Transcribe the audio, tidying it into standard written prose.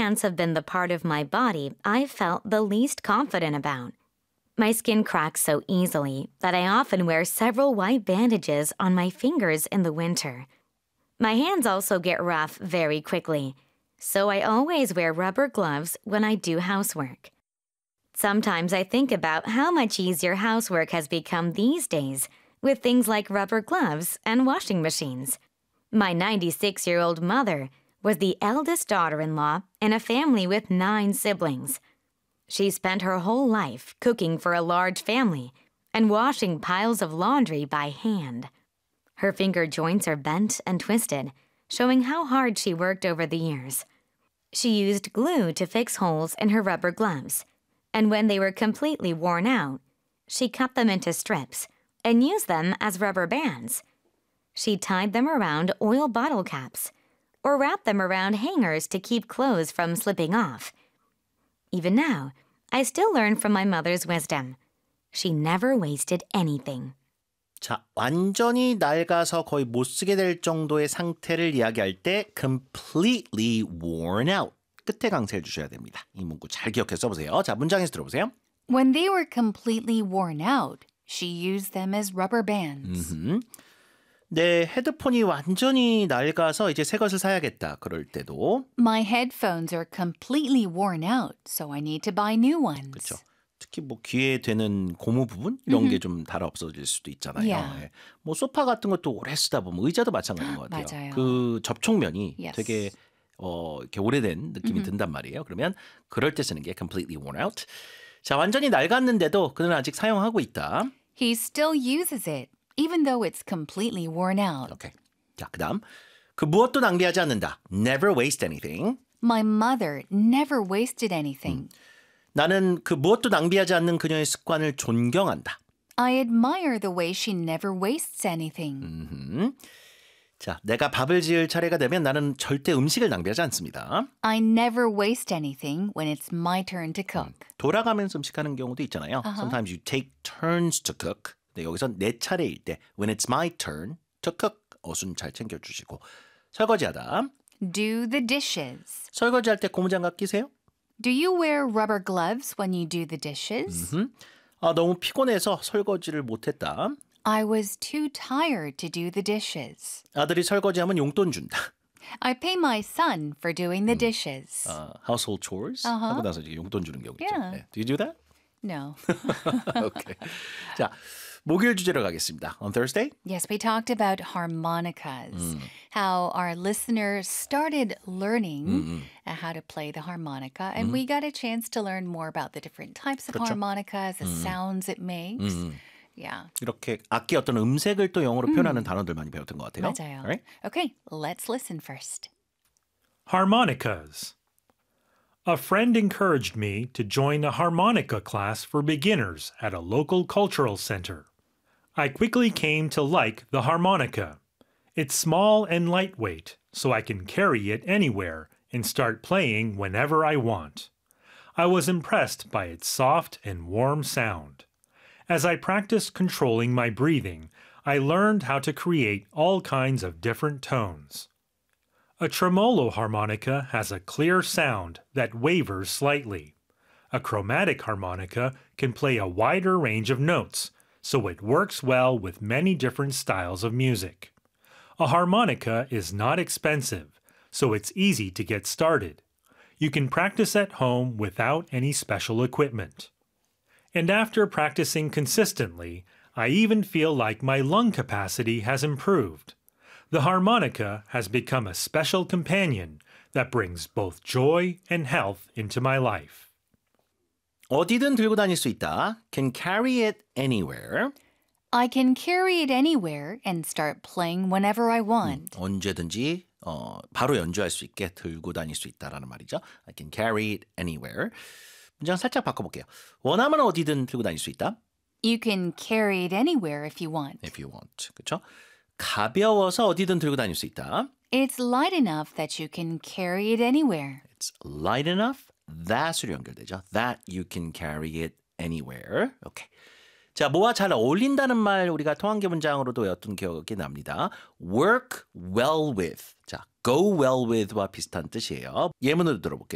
hands have been the part of my body I've felt the least confident about. My skin cracks so easily that I often wear several white bandages on my fingers in the winter. My hands also get rough very quickly, so I always wear rubber gloves when I do housework. Sometimes I think about how much easier housework has become these days with things like rubber gloves and washing machines. My 96-year-old mother was the eldest daughter-in-law in a family with 9 siblings. She spent her whole life cooking for a large family and washing piles of laundry by hand. Her finger joints are bent and twisted, showing how hard she worked over the years. She used glue to fix holes in her rubber gloves, and when they were completely worn out, she cut them into strips and used them as rubber bands. She tied them around oil bottle caps or wrapped them around hangers to keep clothes from slipping off. Even now, I still learn from my mother's wisdom. She never wasted anything. 자, 완전히 낡아서 거의 못 쓰게 될 정도의 상태를 이야기할 때 completely worn out. 끝에 강세를 주셔야 됩니다. 이 문구 잘 기억해서 써보세요. 자, 문장에서 들어보세요. When they were completely worn out, she used them as rubber bands. 내 헤드폰이 완전히 낡아서 이제 새 것을 사야겠다. 그럴 때도 My headphones are completely worn out, so I need to buy new ones. 그렇죠. 특히 뭐 귀에 되는 고무 부분 이런 게 좀 달아 없어질 수도 있잖아요. Yeah. 예. 뭐 소파 같은 것도 오래 쓰다 보면 의자도 마찬가지인 것 같아요. 맞아요. 그 접촉면이 Yes. 되게 이렇게 오래된 느낌이 든단 말이에요. 그러면 그럴 때 쓰는 게 completely worn out. 자, 완전히 낡았는데도 그는 아직 사용하고 있다. He still uses it, even though it's completely worn out. 오케이. 자, 그다음 그 무엇도 낭비하지 않는다. Never waste anything. My mother never wasted anything. 나는 그 무엇도 낭비하지 않는 그녀의 습관을 존경한다. I admire the way she never wastes anything. 자, 내가 밥을 지을 차례가 되면 나는 절대 음식을 낭비하지 않습니다. I never waste anything when it's my turn to cook. 돌아가면서 음식하는 경우도 있잖아요. Sometimes you take turns to cook. 근데 여기서 내 차례일 때 when it's my turn to cook 어순 잘 챙겨주시고 설거지하다. Do the dishes. 설거지할 때 고무장갑 끼세요? Do you wear rubber gloves when you do the dishes? 너무 피곤해서 설거지를 못했다. I was too tired to do the dishes. 아들이 설거지하면 용돈 준다. I pay my son for doing the dishes. Household chores 하고 나서 이제 용돈 주는 경우 있죠. Yeah. 네. Do you do that? No. Okay. 자, 목요일 주제로 가겠습니다. On Thursday? Yes, we talked about harmonicas, how our listeners started learning how to play the harmonica, and we got a chance to learn more about the different types of 그렇죠. harmonicas, the sounds it makes. Yeah. 이렇게 악기 어떤 음색을 또 영어로 표현하는 단어들 많이 배웠던 것 같아요. 맞아요. Alright? Okay, let's listen first. Harmonicas. A friend encouraged me to join a harmonica class for beginners at a local cultural center. I quickly came to like the harmonica. It's small and lightweight, so I can carry it anywhere and start playing whenever I want. I was impressed by its soft and warm sound. As I practiced controlling my breathing, I learned how to create all kinds of different tones. A tremolo harmonica has a clear sound that wavers slightly. A chromatic harmonica can play a wider range of notes, so it works well with many different styles of music. A harmonica is not expensive, so it's easy to get started. You can practice at home without any special equipment. And after practicing consistently, I even feel like my lung capacity has improved. The harmonica has become a special companion that brings both joy and health into my life. 어디든 들고 다닐 수 있다. Can carry it anywhere. I can carry it anywhere and start playing whenever I want. 언제든지 바로 연주할 수 있게 들고 다닐 수 있다라는 말이죠. I can carry it anywhere. 문장 살짝 바꿔볼게요. 원하면 어디든 들고 다닐 수 있다. You can carry it anywhere if you want. If you want. 그렇죠? 가벼워서 어디든 들고 다닐 수 있다. It's light enough that you can carry it anywhere. It's light enough. That으로 연결되죠. That you can carry it anywhere. 오케이. 자, 뭐와 잘 어울린다는 말 우리가 통한계 문장으로도 외웠던 기억이 납니다. Work well with. 자, go well with와 비슷한 뜻이에요. 예문으로 들어볼게요.